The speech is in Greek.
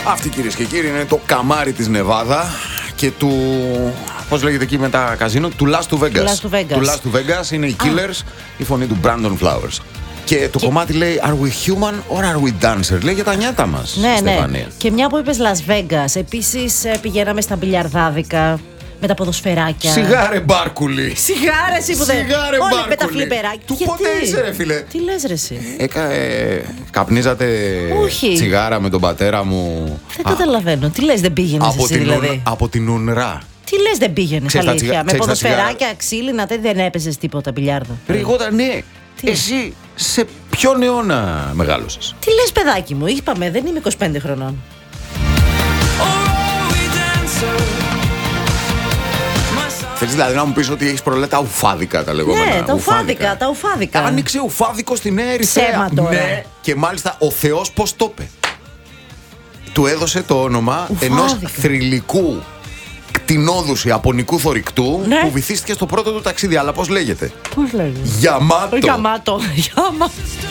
Αυτή, κυρίες και κύριοι, είναι το καμάρι της Νεβάδα και του. Πώς λέγεται εκεί με τα καζίνο, του Last to Vegas. Του Last to Vegas είναι οι Killers, η φωνή του Brandon Flowers. Και το κομμάτι λέει Are we human or are we dancer? Λέει για τα νιάτα μας. Ναι, Στεφανία. ναι. Και μια που είπες Las Vegas, επίσης πηγαίναμε στα μπιλιαρδάδικα με τα ποδοσφαιράκια. Σιγάρε μπάρκουλη. Σιγάρε εσύ που δεν. Σιγάρε Όλοι μπάρκουλη. με τα φλιπεράκια. Του πότε είσαι, ρε φίλε? Τι λες, ρε εσύ? Καπνίζατε Όχι. τσιγάρα με τον πατέρα μου? Δεν καταλαβαίνω. Τι λες, δεν πήγαινες εσύ δηλαδή? Από την Ουνρά. Τι λες, δεν πήγαινες, Ξέρεις, αλήθεια? Με ξέρεις, ποδοσφαιράκια, ξύλινα, δεν έπαιζες τίποτα μπιλιάρδο? Ριγότα, ναι. Τι? Εσύ σε ποιον αιώνα μεγάλωσες? Τι λες, παιδάκι μου? Είπαμε, δεν είμαι 25 χρονών. Θέλεις δηλαδή να μου πεις ότι έχεις προλάβει τα ουφάδικα τα λεγόμενα? Ναι, τα ουφάδικα. Άνοιξε ουφάδικο στη Νέα Ερυθρέα. Ψέμα τώρα. Ναι, και μάλιστα ο Θεός πώς το είπε? Του έδωσε το όνομα Ουφάδικα. ενός θρυλικού κτηνόδους ιαπωνικού θωρηκτού, Ναι. που βυθίστηκε στο πρώτο του ταξίδι. Αλλά πώς λέγεται? Πώς λέγεται? Γιαμάτο. Γιαμάτο.